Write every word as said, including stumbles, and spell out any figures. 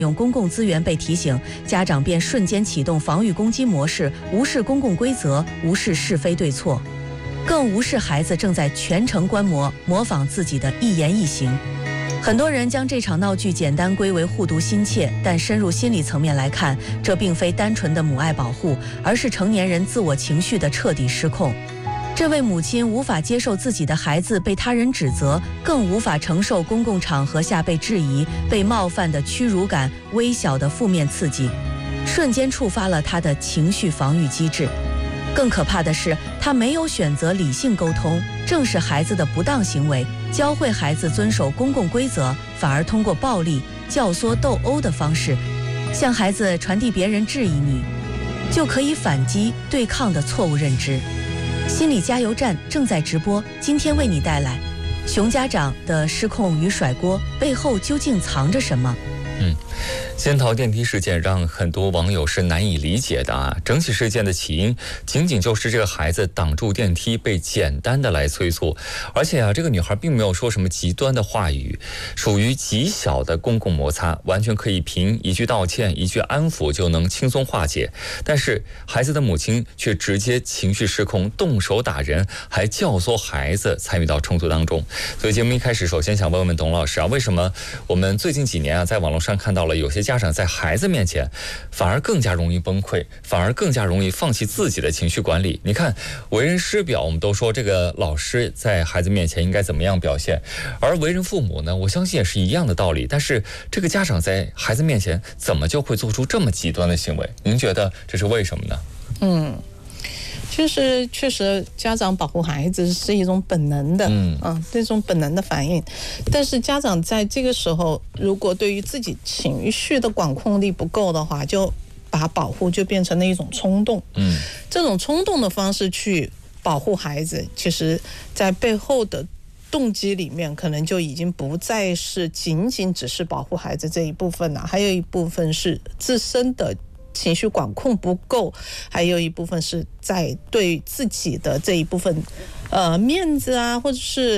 用公共资源被提醒，家长便瞬间启动防御攻击模式，无视公共规则，无视是非对错，更无视孩子正在全程观摩、模仿自己的一言一行。很多人将这场闹剧简单归为护犊心切，但深入心理层面来看，这并非单纯的母爱保护，而是成年人自我情绪的彻底失控。这位母亲无法接受自己的孩子被他人指责，更无法承受公共场合下被质疑、被冒犯的屈辱感，微小的负面刺激，瞬间触发了他的情绪防御机制。更可怕的是，他没有选择理性沟通，正是孩子的不当行为，教会孩子遵守公共规则，反而通过暴力、教唆、斗殴的方式，向孩子传递别人质疑你就可以反击、对抗的错误认知。心理加油站正在直播，今天为你带来熊家长的失控与甩锅背后究竟藏着什么？ 嗯，仙桃电梯事件让很多网友是难以理解的啊！整起事件的起因仅仅就是这个孩子挡住电梯被简单的来催促，而且啊，这个女孩并没有说什么极端的话语，属于极小的公共摩擦，完全可以凭一句道歉、一句安抚就能轻松化解。但是孩子的母亲却直接情绪失控，动手打人，还教唆孩子参与到冲突当中。所以节目一开始，首先想问问董老师啊，为什么我们最近几年啊，在网络上看到了有些家长在孩子面前反而更加容易崩溃，反而更加容易放弃自己的情绪管理？你看为人师表，我们都说这个老师在孩子面前应该怎么样表现，而为人父母呢，我相信也是一样的道理。但是这个家长在孩子面前怎么就会做出这么极端的行为？您觉得这是为什么呢？ 嗯就是确实家长保护孩子是一种本能的，嗯啊，这种本能的反应。但是家长在这个时候，如果对于自己情绪的管控力不够的话，就把保护就变成了一种冲动。嗯，这种冲动的方式去保护孩子，其实在背后的动机里面，可能就已经不再是仅仅只是保护孩子这一部分了，还有一部分是自身的情绪管控不够，还有一部分是在对自己的这一部分呃面子啊，或者是